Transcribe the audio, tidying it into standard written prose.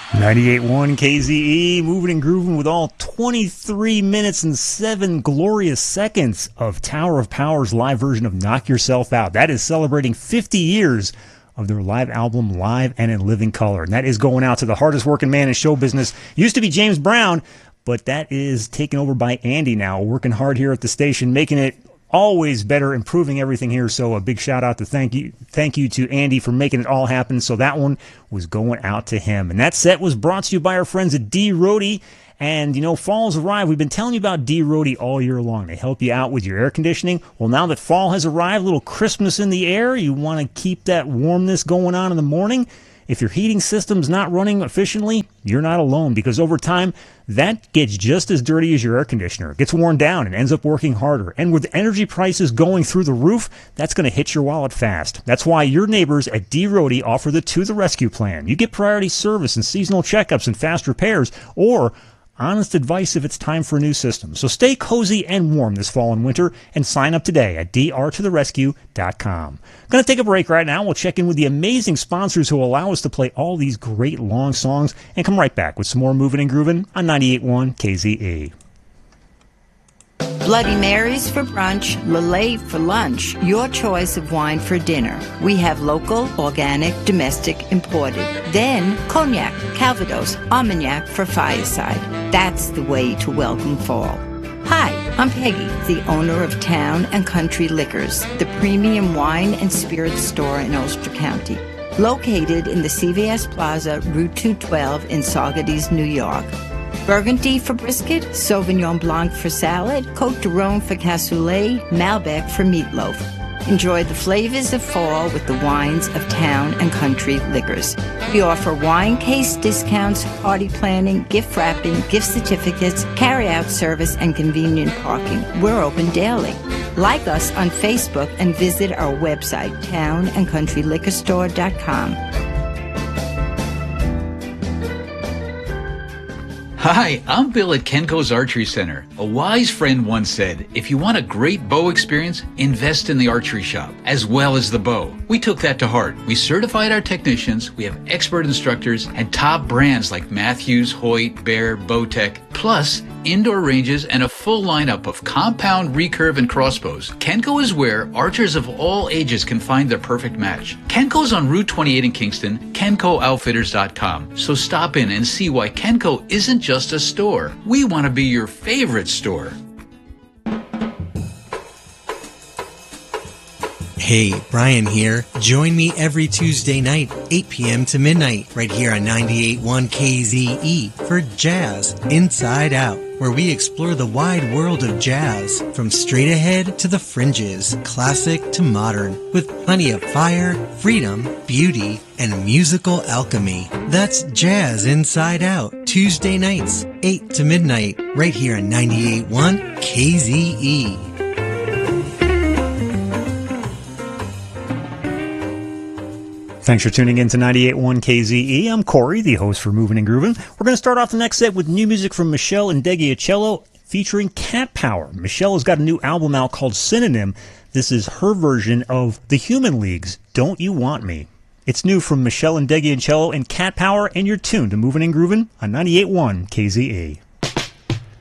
98.1 KZE, moving and grooving with all 23 minutes and 7 glorious seconds of Tower of Power's live version of Knock Yourself Out. That is celebrating 50 years of their live album, Live and in Living Color. And that is going out to the hardest working man in show business. Used to be James Brown, but that is taken over by Andy now, working hard here at the station, making it always better, improving everything here. So a big shout out to thank you to Andy for making it all happen. So that one was going out to him. And that set was brought to you by our friends at D. Rohde. And, you know, fall's arrived. We've been telling you about D. Rohde all year long. They help you out with your air conditioning. Well, now that fall has arrived, a little crispness in the air, you want to keep that warmness going on in the morning. If your heating system's not running efficiently, you're not alone, because over time, that gets just as dirty as your air conditioner. It gets worn down and ends up working harder. And with energy prices going through the roof, that's going to hit your wallet fast. That's why your neighbors at D. Rohde offer the To the Rescue plan. You get priority service and seasonal checkups and fast repairs, or honest advice if it's time for a new system. So stay cozy and warm this fall and winter and sign up today at drtotherescue.com. Going to take a break right now. We'll check in with the amazing sponsors who allow us to play all these great long songs and come right back with some more moving and grooving on 98.1 KZE. Bloody Marys for brunch, Lillet for lunch, your choice of wine for dinner. We have local, organic, domestic, imported. Then Cognac, Calvados, Armagnac for fireside. That's the way to welcome fall. Hi, I'm Peggy, the owner of Town and Country Liquors, the premium wine and spirits store in Ulster County. Located in the CVS Plaza, Route 212 in Saugerties, New York. Burgundy for brisket, Sauvignon Blanc for salad, Côte de Rhône for cassoulet, Malbec for meatloaf. Enjoy the flavors of fall with the wines of Town and Country Liquors. We offer wine case discounts, party planning, gift wrapping, gift certificates, carry-out service, and convenient parking. We're open daily. Like us on Facebook and visit our website, townandcountryliquorstore.com. Hi, I'm Bill at Kenko's Archery Center. A wise friend once said, if you want a great bow experience, invest in the archery shop, as well as the bow. We took that to heart. We certified our technicians, we have expert instructors, and top brands like Matthews, Hoyt, Bear, Bowtech, plus indoor ranges and a full lineup of compound, recurve, and crossbows. Kenko is where archers of all ages can find their perfect match. Kenko's on Route 28 in Kingston, KenkoOutfitters.com. So stop in and see why Kenko isn't just a store. We want to be your favorite store. Hey, Brian here. Join me every Tuesday night, 8 p.m. to midnight, right here on 98.1 KZE for Jazz Inside Out, where we explore the wide world of jazz, from straight ahead to the fringes, classic to modern, with plenty of fire, freedom, beauty, and musical alchemy. That's Jazz Inside Out, Tuesday nights, 8 to midnight, right here on 98.1 KZE. Thanks for tuning in to 98.1 KZE. I'm Corey, the host for Moving and Grooving. We're going to start off the next set with new music from Michelle Ndegeocello featuring Cat Power. Michelle has got a new album out called Synonym. This is her version of The Human League's Don't You Want Me. It's new from Michelle Ndegeocello and Cat Power, and you're tuned to Moving and Grooving on 98.1 KZE.